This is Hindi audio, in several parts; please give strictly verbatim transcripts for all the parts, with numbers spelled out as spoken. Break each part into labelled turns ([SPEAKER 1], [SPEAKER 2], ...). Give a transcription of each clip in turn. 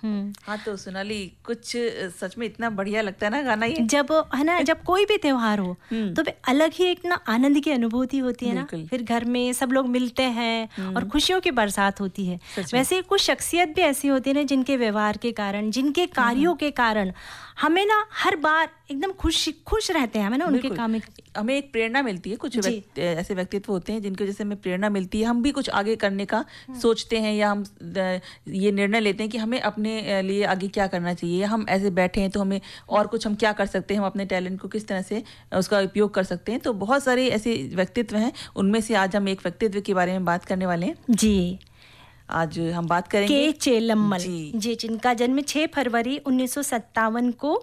[SPEAKER 1] हाँ तो सोनाली, कुछ सच में इतना बढ़िया लगता है ना गाना ये,
[SPEAKER 2] जब है ना, जब कोई भी त्योहार हो तो वे अलग ही एक ना आनंद की अनुभूति होती है ना, फिर घर में सब लोग मिलते हैं और खुशियों की बरसात होती है। वैसे कुछ शख्सियत भी ऐसी होती है ना, जिनके व्यवहार के कारण, जिनके कार्यों के कारण हमें ना हर बार एकदम खुश खुश रहते हैं, हमें ना उनके काम में
[SPEAKER 1] हमें एक प्रेरणा मिलती है। कुछ व्यक्ति, ऐसे व्यक्तित्व होते हैं जिनकी वजह से हमें प्रेरणा मिलती है, हम भी कुछ आगे करने का सोचते हैं, या हम ये निर्णय लेते हैं कि हमें अपने लिए आगे क्या करना चाहिए। हम ऐसे बैठे हैं तो हमें और कुछ हम क्या कर सकते हैं, हम अपने टैलेंट को किस तरह से उसका उपयोग कर सकते हैं। तो बहुत सारे ऐसे व्यक्तित्व हैं, उनमें से आज हम एक व्यक्तित्व के बारे में बात करने वाले हैं।
[SPEAKER 2] जी,
[SPEAKER 1] आज हम बात करेंगे
[SPEAKER 2] के चेल्लम्मल जी, जी जिनका जन्म छह फरवरी उन्नीस सौ सत्तावन को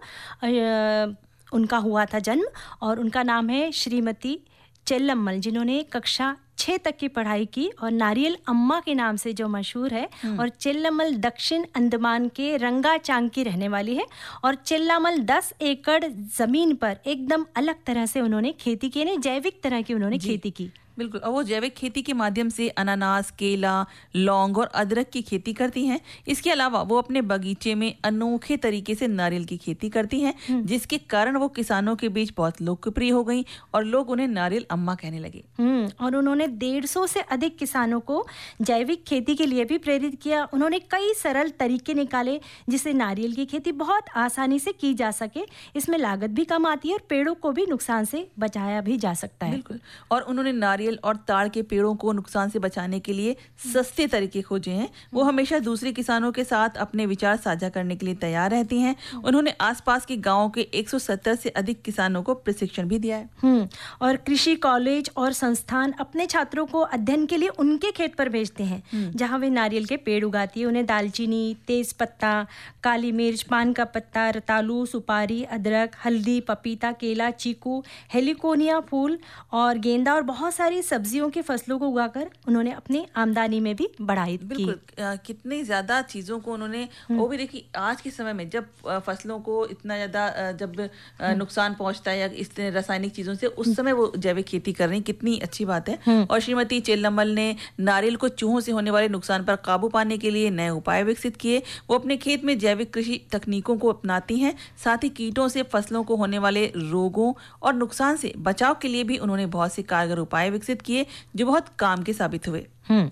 [SPEAKER 2] आ, उनका हुआ था जन्म, और उनका नाम है श्रीमती चेल्लम्मल, जिन्होंने कक्षा छः तक की पढ़ाई की और नारियल अम्मा के नाम से जो मशहूर है। और चेल्लम्मल दक्षिण अंडमान के रंगाचांग की रहने वाली है, और चेल्लामल दस एकड़ जमीन पर एकदम अलग तरह से उन्होंने खेती की, जैविक तरह की उन्होंने खेती की।
[SPEAKER 1] बिल्कुल, और वो जैविक खेती के माध्यम से अनानास, केला, लौंग और अदरक की खेती करती हैं। इसके अलावा वो अपने बगीचे में अनोखे तरीके से नारियल की खेती करती हैं, जिसके कारण वो किसानों के बीच बहुत लोकप्रिय हो गई और लोग उन्हें नारियल अम्मा कहने लगे।
[SPEAKER 2] और उन्होंने डेढ़ सौ से अधिक किसानों को जैविक खेती के लिए भी प्रेरित किया। उन्होंने कई सरल तरीके निकाले जिससे नारियल की खेती बहुत आसानी से की जा सके। इसमें लागत भी कम आती है और पेड़ों को भी नुकसान से बचाया भी जा सकता है।
[SPEAKER 1] बिल्कुल, और उन्होंने नारियल और ताड़ के पेड़ों को नुकसान से बचाने के लिए सस्ते तरीके खोजे हैं। वो हमेशा दूसरे किसानों के साथ अपने विचार साझा करने के लिए तैयार रहती हैं। उन्होंने आसपास के गांवों के एक सौ सत्तर से अधिक किसानों को प्रशिक्षण भी दिया है।
[SPEAKER 2] और कृषि कॉलेज और संस्थान अपने छात्रों को अध्ययन के लिए उनके खेत पर भेजते हैं, जहां वे नारियल के पेड़ उगाती है। उन्हें दालचीनी, तेज पत्ता, काली मिर्च, पान का पत्ता, रतालू, सुपारी, अदरक, हल्दी, पपीता, केला, चीकू, हेलिकोनिया फूल और गेंदा और बहुत सारी सब्जियों की फसलों को उगाकर उन्होंने अपनी आमदनी में भी बढ़ाई की।
[SPEAKER 1] बिल्कुल, कितनी ज्यादा चीजों को उन्होंने, वो भी देखिए आज के समय में जब फसलों को इतना ज्यादा जब नुकसान पहुंचता है या इस रासायनिक चीजों से, उस समय वो जैविक खेती कर रही, कितनी अच्छी बात है। और श्रीमती चेल्लम्मल ने नारियल को चूहों से होने वाले नुकसान पर काबू पाने के लिए नए उपाय विकसित किए। वो अपने खेत में जैविक कृषि तकनीकों को अपनाती हैं, साथ ही कीटों से फसलों को होने वाले रोगों और नुकसान से बचाव के लिए भी उन्होंने बहुत से कारगर उपाय विकसित किए जो बहुत काम के साबित हुए।
[SPEAKER 2] हम्म